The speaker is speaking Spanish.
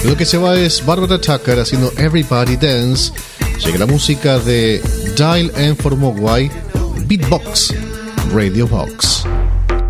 Lo que se va es Barbara Tucker haciendo Everybody Dance. Llega la música de Dial M for Mogwai, Beatbox, Radio Box.